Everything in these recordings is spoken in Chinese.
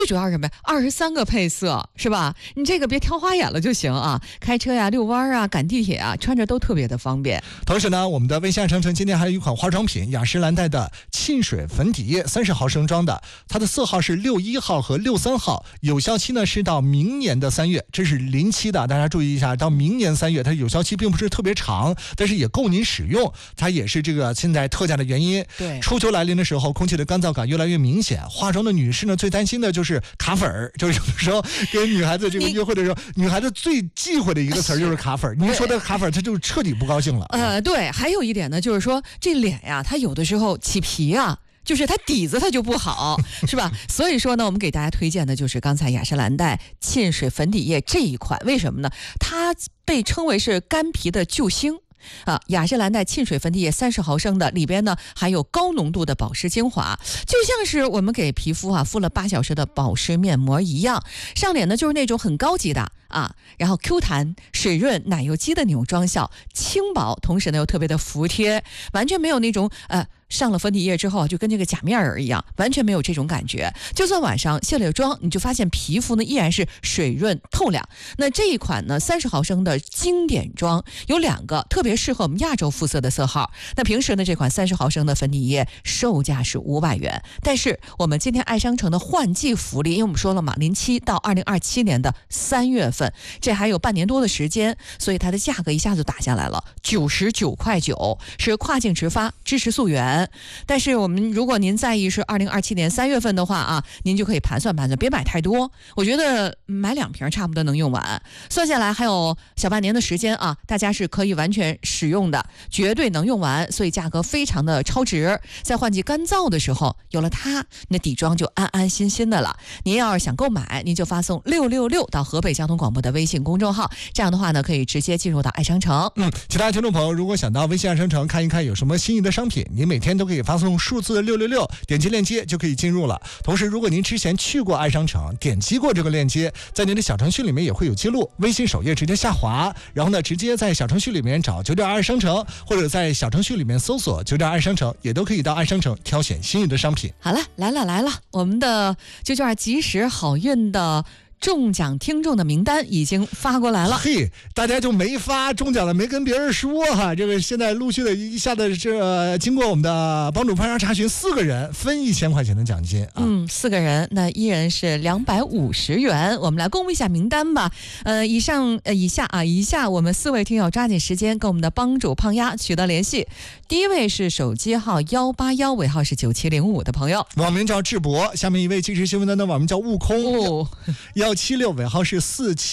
最主要是什么呀？23个配色是吧？你这个别挑花眼了就行啊！开车呀、遛弯啊、赶地铁啊，穿着都特别的方便。 同时呢，我们的微信商城今天还有一款化妆品雅诗兰黛的沁水粉底液，30毫升装的，它的色号是61号和63号，有效期呢是到明年的3月，这是临期的，大家注意一下，到明年3月，它有效期并不是特别长，但是也够您使用，它也是这个现在特价的原因。 对， 初秋来临的时候，空气的干燥感越来越明显，化妆的女士呢最担心的就是卡粉儿，就是有的时候跟女孩子这个约会的时候，女孩子最忌讳的一个词就是卡粉儿。你一说的卡粉儿，她就彻底不高兴了。 对，还有一点呢，就是说这脸呀，它有的时候起皮啊。就是它底子它就不好，是吧？所以说呢，我们给大家推荐的就是刚才雅诗兰黛沁水粉底液这一款，为什么呢？它被称为是干皮的救星。雅诗兰黛沁水粉底液30毫升的，里边呢还有高浓度的保湿精华，就像是我们给皮肤敷了8小时的保湿面膜一样，上脸呢就是那种很高级的然后 Q 弹、水润、奶油肌的那种妆效，轻薄，同时呢又特别的服帖，完全没有那种上了粉底液之后就跟这个假面人一样，完全没有这种感觉。就算晚上卸了妆，你就发现皮肤呢依然是水润透亮。那这一款呢30毫升的经典妆有2个特别适合我们亚洲肤色的色号。那平时呢这款30毫升的粉底液售价是500元，但是我们今天爱商城的换季福利，因为我们说了嘛，临期到2027年的3月份，这还有半年多的时间，所以它的价格一下子打下来了，99.9块，是跨境直发，支持溯源。但是我们如果您在意是2027年3月份的话您就可以盘算盘算，别买太多，我觉得买2瓶差不多能用完，算下来还有小半年的时间大家是可以完全使用的，绝对能用完，所以价格非常的超值。在换季干燥的时候有了它，那底妆就安安心心的了。您要是想购买，您就发送666到河北交通广播的微信公众号，这样的话呢可以直接进入到爱商城。 其他听众朋友如果想到微信爱商城看一看有什么心仪的商品，您每天都可以发送数字666，点击链接就可以进入了。同时如果您之前去过爱商城，点击过这个链接，在您的小程序里面也会有记录，微信首页直接下滑，然后呢直接在小程序里面找9.2爱商城，或者在小程序里面搜索9.2爱商城，也都可以到爱商城挑选心仪的商品。 好了，来了，我们的9.2及时好运的中奖听众的名单已经发过来了。 大家就没发中奖了，没跟别人说这个现在陆续的一下子经过我们的帮主潘查查询，4个人分1000块钱的奖金 4个人，那一人是250元。我们来公布一下名单吧。以下我们4位听友抓紧时间跟我们的帮主胖丫取得联系。第一位是手机号181，尾号是9705的朋友， 网名叫智博。下面一位即时新闻的网名叫悟空176，尾号是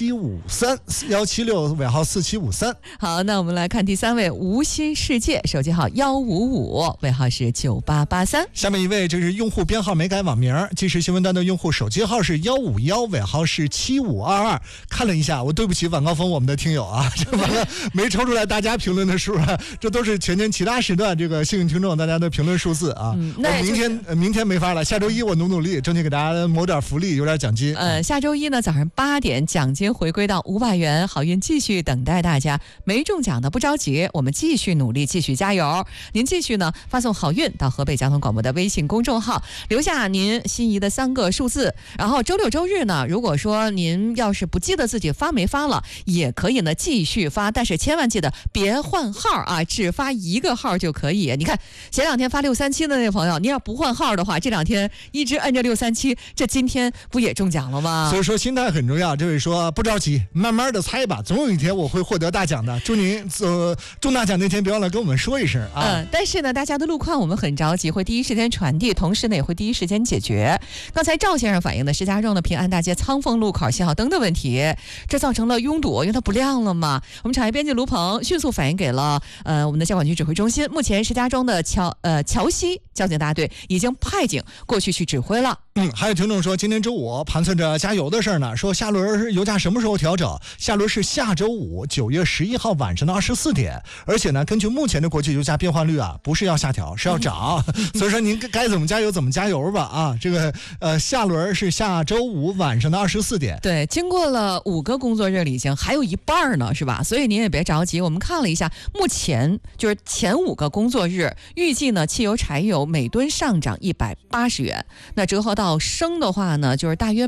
4753，176尾号4753。 好，那我们来看第3位无心世界，手机号155，尾号是9883。 下面一位就是用户编号没改网名，即时新闻端的用户手机号是151，尾号是7522。看了一下，我对不起晚高峰我们的听友这完了没抽出来大家评论的数这都是全天其他时段这个幸运听众大家的评论数字那明天没法了，下周一我努力争取给大家谋点福利，有点奖金。 下周一呢早上8点，奖金回归到500元，好运继续等待大家。没中奖的不着急，我们继续努力，继续加油。您继续呢发送好运到河北交通广播的微信公众号，留下您心仪的3个数字。然后周六周日呢，如果说您要是不记得自己发没发了，也可以呢继续发，但是千万记得别换号只发1个号就可以。你看前2天发637的那个朋友，你要不换号的话，这2天一直摁着637，这今天不也中奖了吗？ 所以说心态很重要。这位说不着急，慢慢的猜吧，总有一天我会获得大奖的。祝您中大奖那天别忘了跟我们说一声但是呢，大家的路况我们很着急，会第一时间传递，同时呢也会第一时间解决。刚才赵先生反映的石家庄的平安大街仓凤路口信号灯的问题，这造成了拥堵，因为它不亮了嘛。我们产业编辑卢鹏迅速反映给了我们的交管局指挥中心，目前石家庄的桥西交警大队已经派警过去指挥了。 还有听众说今天周五盘算着加油的时候事儿呢，说下轮油价什么时候调整？下轮是下周五9月11号晚上的24点，而且呢，根据目前的国际油价变化率啊，不是要下调，是要涨。所以说您该怎么加油怎么加油吧啊！这个下轮是下周五晚上的24点。 对，经过了5个工作日里，已经还有一半呢，是吧？所以您也别着急。我们看了一下，目前就是前5个工作日，预计呢，汽油、柴油每吨上涨180元，那折合到升的话呢，就是大约